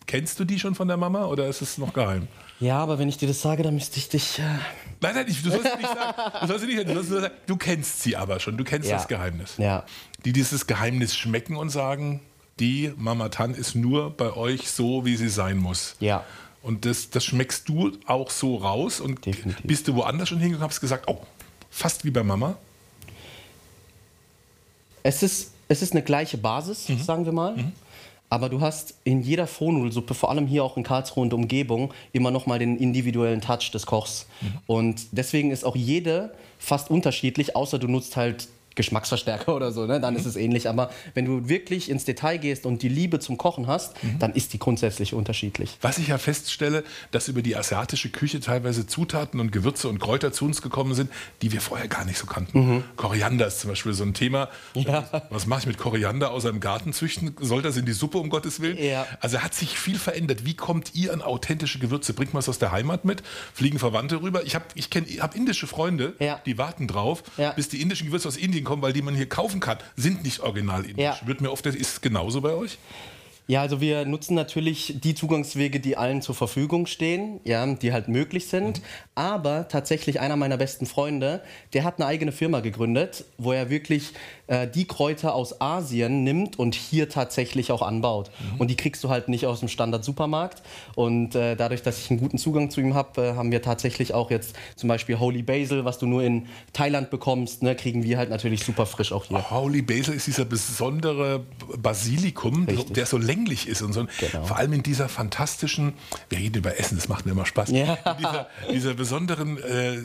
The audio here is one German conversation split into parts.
Kennst du die schon von der Mama oder ist es noch geheim? Ja, aber wenn ich dir das sage, dann müsste ich dich... Nein, du sollst es nicht sagen. Du sollst nur sagen, du kennst sie aber schon, du kennst das Geheimnis. Ja. Die dieses Geheimnis schmecken und sagen, die Mama Tan ist nur bei euch so, wie sie sein muss. Ja. Und das schmeckst du auch so raus und Definitiv. bist du woanders schon hingegangen und hast gesagt, oh, fast wie bei Mama? Es ist eine gleiche Basis, sagen wir mal. Aber du hast in jeder Frohnudelsuppe, vor allem hier auch in Karlsruhe und Umgebung, immer noch mal den individuellen Touch des Kochs. Und deswegen ist auch jede fast unterschiedlich, außer du nutzt halt Geschmacksverstärker oder so, ne? Dann ist es ähnlich. Aber wenn du wirklich ins Detail gehst und die Liebe zum Kochen hast, dann ist die grundsätzlich unterschiedlich. Was ich ja feststelle, dass über die asiatische Küche teilweise Zutaten und Gewürze und Kräuter zu uns gekommen sind, die wir vorher gar nicht so kannten. Koriander ist zum Beispiel so ein Thema. Ja. Was mache ich mit Koriander aus einem Garten züchten? Soll das in die Suppe, um Gottes Willen? Ja. Also hat sich viel verändert. Wie kommt ihr an authentische Gewürze? Bringt man es aus der Heimat mit? Fliegen Verwandte rüber? Ich hab indische Freunde, die warten drauf, bis die indischen Gewürze aus Indien kommen, weil die man hier kaufen kann, sind nicht original indisch. Ja. Wird mir oft, ist es genauso bei euch? Ja, also wir nutzen natürlich die Zugangswege, die allen zur Verfügung stehen, ja, die halt möglich sind. Aber tatsächlich einer meiner besten Freunde, der hat eine eigene Firma gegründet, wo er wirklich die Kräuter aus Asien nimmt und hier tatsächlich auch anbaut. Und die kriegst du halt nicht aus dem Standard-Supermarkt. Und dadurch, dass ich einen guten Zugang zu ihm habe, haben wir tatsächlich auch jetzt zum Beispiel Holy Basil, was du nur in Thailand bekommst, ne, kriegen wir halt natürlich super frisch auch hier. Holy Basil ist dieser besondere Basilikum, der so länglich ist und so. Genau. Vor allem in dieser fantastischen, wir reden über Essen, das macht mir immer Spaß, Ja. dieser besonderen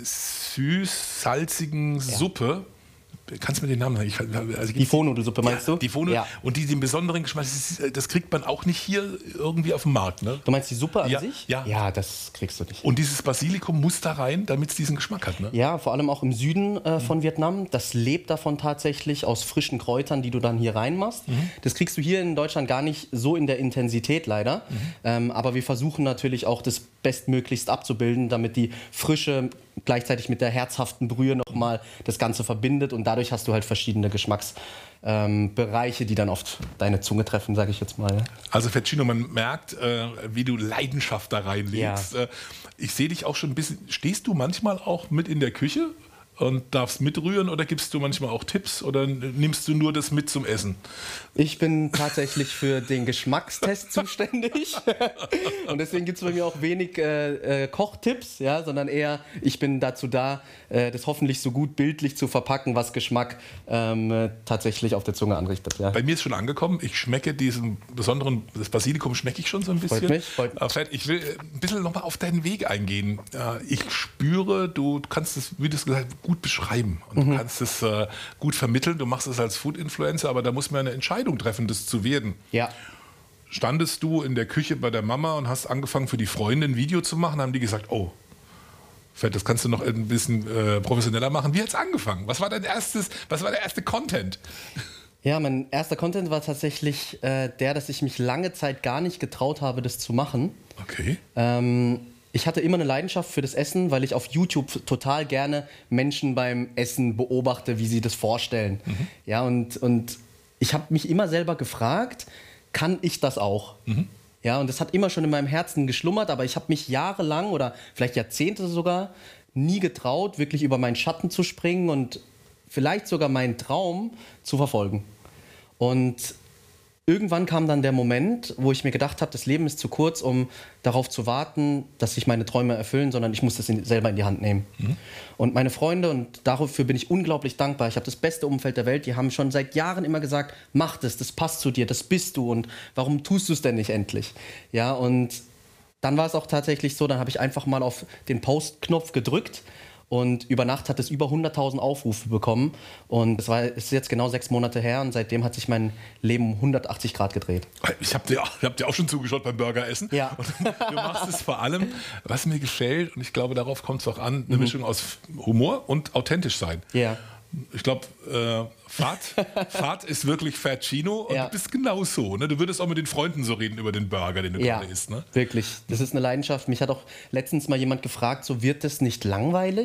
süß-salzigen Suppe. Kannst du mir den Namen sagen? Die Frohnudelsuppe meinst du? Die Frohnudel. Ja. Und den besonderen Geschmack, das kriegt man auch nicht hier irgendwie auf dem Markt, ne? Du meinst die Suppe an sich? Ja. Ja, das kriegst du nicht. Und dieses Basilikum muss da rein, damit es diesen Geschmack hat, ne? Ja, vor allem auch im Süden von Vietnam. Das lebt davon tatsächlich aus frischen Kräutern, die du dann hier reinmachst. Das kriegst du hier in Deutschland gar nicht so in der Intensität leider. Aber wir versuchen natürlich auch das bestmöglichst abzubilden, damit die Frische gleichzeitig mit der herzhaften Brühe nochmal das Ganze verbindet. Und dadurch hast du halt verschiedene Geschmacksbereiche, die dann oft deine Zunge treffen, sage ich jetzt mal. Ja. Also Feccino, man merkt, wie du Leidenschaft da reinlegst. Ja. Ich sehe dich auch schon ein bisschen, stehst du manchmal auch mit in der Küche und darfst mitrühren oder gibst du manchmal auch Tipps oder nimmst du nur das mit zum Essen? Ich bin tatsächlich für den Geschmackstest zuständig und deswegen gibt es bei mir auch wenig Kochtipps, ja, sondern eher, ich bin dazu da, das hoffentlich so gut bildlich zu verpacken, was Geschmack tatsächlich auf der Zunge anrichtet. Ja. Bei mir ist schon angekommen, ich schmecke diesen besonderen, das Basilikum schmecke ich schon so ein bisschen. Freut mich. Ich will ein bisschen nochmal auf deinen Weg eingehen. Ich spüre, du kannst es, wie du es gesagt hast, gut beschreiben und du kannst es gut vermitteln. Du machst es als Food-Influencer, aber da muss man eine Entscheidung treffen, das zu werden. Ja. Standest du in der Küche bei der Mama und hast angefangen für die Freunde ein Video zu machen, haben die gesagt, oh, Fett, das kannst du noch ein bisschen professioneller machen. Wie hat es angefangen? Was war der erste Content? Ja, mein erster Content war tatsächlich dass ich mich lange Zeit gar nicht getraut habe, das zu machen. Okay. Ich hatte immer eine Leidenschaft für das Essen, weil ich auf YouTube total gerne Menschen beim Essen beobachte, wie sie das vorstellen. Ja, und ich habe mich immer selber gefragt, kann ich das auch? Ja, und das hat immer schon in meinem Herzen geschlummert, aber ich habe mich jahrelang oder vielleicht Jahrzehnte sogar nie getraut, wirklich über meinen Schatten zu springen und vielleicht sogar meinen Traum zu verfolgen. Und irgendwann kam dann der Moment, wo ich mir gedacht habe, das Leben ist zu kurz, um darauf zu warten, dass sich meine Träume erfüllen, sondern ich muss das selber in die Hand nehmen. Und meine Freunde, und dafür bin ich unglaublich dankbar, ich habe das beste Umfeld der Welt, die haben schon seit Jahren immer gesagt, mach das passt zu dir, das bist du und warum tust du es denn nicht endlich? Ja, und dann war es auch tatsächlich so, dann habe ich einfach mal auf den Post-Knopf gedrückt. Und über Nacht hat es über 100.000 Aufrufe bekommen. Und es ist jetzt genau 6 Monate her und seitdem hat sich mein Leben um 180 Grad gedreht. Ich hab dir auch schon zugeschaut beim Burgeressen. Ja. Und du machst es vor allem, was mir gefällt, und ich glaube, darauf kommt es auch an, eine Mischung aus Humor und authentisch sein. Ja. Ich glaube, Fahrt ist wirklich Feccino und Ja. du bist genau so. Ne? Du würdest auch mit den Freunden so reden über den Burger, den du gerade isst. Ne? Wirklich. Das ist eine Leidenschaft. Mich hat auch letztens mal jemand gefragt, so wird das nicht langweilig?